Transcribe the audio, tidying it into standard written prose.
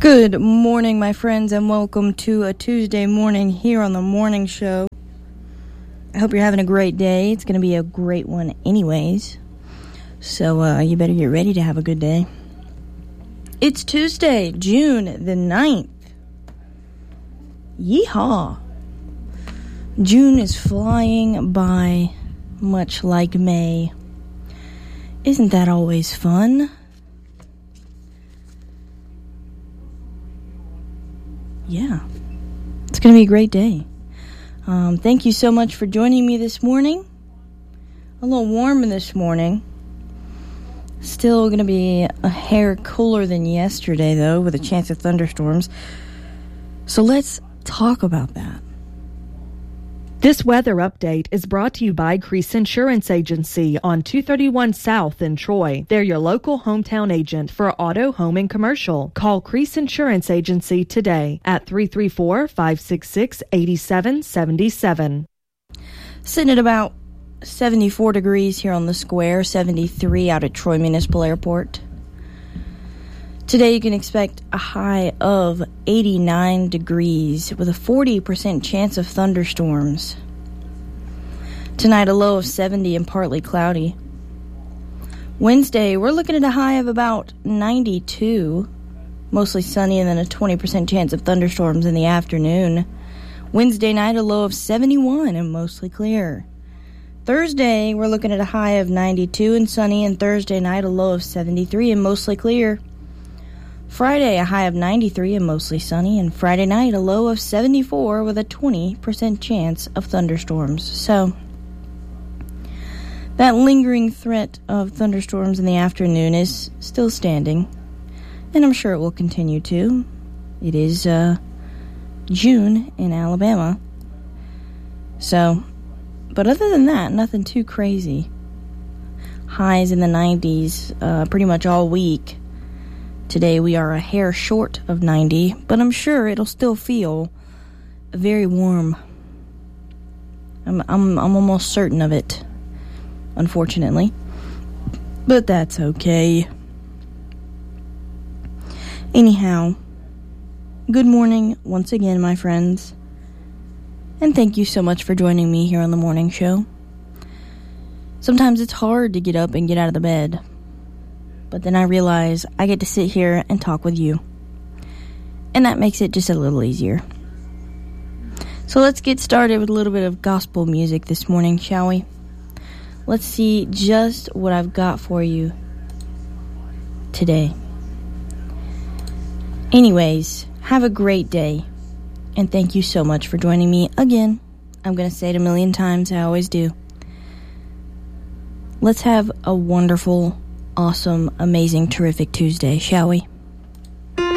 Good morning, my friends, and welcome to a Tuesday morning here on the morning show. I hope you're having a great day. It's going to be a great one anyways. So you better get ready to have a good day. It's Tuesday, June the 9th. Yeehaw! June is flying by, much like May. Isn't that always fun? Yeah, it's going to be a great day. Thank you so much for joining me this morning. A little warm this morning. Still going to be a hair cooler than yesterday, though, with a chance of thunderstorms. So let's talk about that. This weather update is brought to you by Crease Insurance Agency on 231 South in Troy. They're your local hometown agent for auto, home, and commercial. Call Crease Insurance Agency today at 334-566-8777. Sitting at about 74 degrees here on the square, 73 out at Troy Municipal Airport. Today you can expect a high of 89 degrees with a 40% chance of thunderstorms. Tonight a low of 70 and partly cloudy. Wednesday we're looking at a high of about 92, mostly sunny, and then a 20% chance of thunderstorms in the afternoon. Wednesday night a low of 71 and mostly clear. Thursday we're looking at a high of 92 and sunny, and Thursday night a low of 73 and mostly clear. Friday, a high of 93 and mostly sunny, and Friday night, a low of 74 with a 20% chance of thunderstorms. So, that lingering threat of thunderstorms in the afternoon is still standing, and I'm sure it will continue to. It is June in Alabama. So, but other than that, nothing too crazy. Highs in the 90s pretty much all week. Today we are a hair short of 90, but I'm sure it'll still feel very warm. I'm almost certain of it, unfortunately. But that's okay. Anyhow, good morning once again, my friends. And thank you so much for joining me here on the morning show. Sometimes it's hard to get up and get out of the bed. But then I realize I get to sit here and talk with you. And that makes it just a little easier. So let's get started with a little bit of gospel music this morning, shall we? Let's see just what I've got for you today. Anyways, have a great day. And thank you so much for joining me again. I'm going to say it a million times, I always do. Let's have a wonderful, awesome, amazing, terrific Tuesday, shall we?